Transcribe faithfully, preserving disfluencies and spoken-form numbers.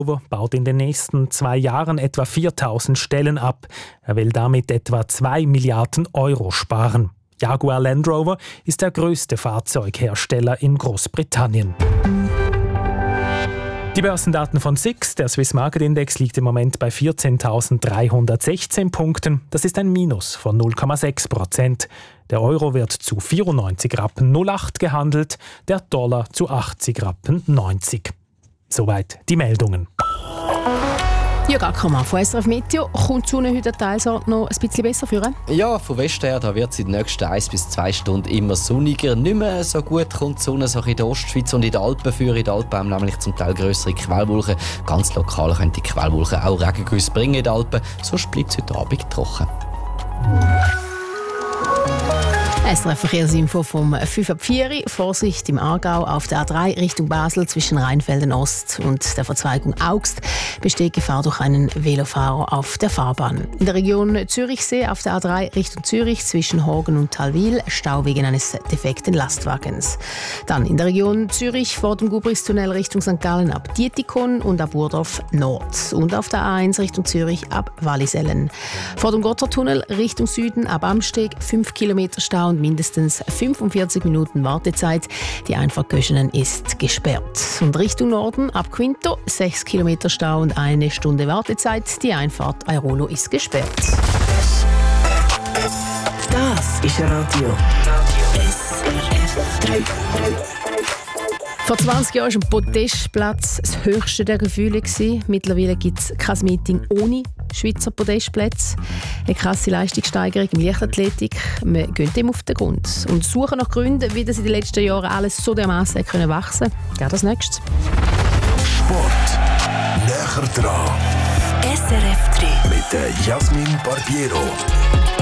baut in den nächsten zwei Jahren etwa viertausend Stellen ab. Er will damit etwa zwei Milliarden Euro sparen. Jaguar Land Rover ist der größte Fahrzeughersteller in Großbritannien. Die Börsendaten von S I X, der Swiss Market Index, liegt im Moment bei vierzehntausenddreihundertsechzehn Punkten. Das ist ein Minus von null Komma sechs Prozent. Der Euro wird zu vierundneunzig Rappen null acht gehandelt, der Dollar zu achtzig Rappen neunzig. Soweit die Meldungen. Ja, gar kein Mann. Von S R F Meteo kommt die Sonne heute teils noch ein bisschen besser führen. Ja, von Westen her da wird es in den nächsten ein bis zwei Stunden immer sonniger. Nicht mehr so gut kommt die Sonne so in der Ostschweiz und in den Alpen für. In den Alpen haben nämlich zum Teil grössere Quellwolken. Ganz lokal können die Quellwolken auch Regengüsse bringen in den Alpen. Sonst bleibt es heute Abend trocken. S R F-Verkehrsinfo vom fünf ab vier. Vorsicht im Aargau auf der A drei Richtung Basel zwischen Rheinfelden Ost und der Verzweigung Augst besteht Gefahr durch einen Velofahrer auf der Fahrbahn. In der Region Zürichsee auf der A drei Richtung Zürich zwischen Horgen und Talwil Stau wegen eines defekten Lastwagens. Dann in der Region Zürich vor dem Gubristunnel Richtung Sankt Gallen ab Dietikon und ab Burdorf Nord. Und auf der A eins Richtung Zürich ab Wallisellen. Vor dem Gotthardtunnel Richtung Süden ab Amsteg fünf Kilometer Stau und mindestens fünfundvierzig Minuten Wartezeit. Die Einfahrt Göschenen ist gesperrt. Und Richtung Norden ab Quinto sechs Kilometer Stau und eine Stunde Wartezeit. Die Einfahrt Airolo ist gesperrt. Das ist Radio S R F drei. Vor zwanzig Jahren war ein Podestplatz das höchste der Gefühle. Mittlerweile gibt es kein Meeting ohne Schweizer Podestplätze. Eine krasse Leistungssteigerung in Leichtathletik. Wir gehen dem auf den Grund und suchen nach Gründen, wie das in den letzten Jahren alles so dermassen können wachsen konnte. Geht das nächstes? Sport. Näher dran. S R F drei. Mit der Jasmin Barbiero.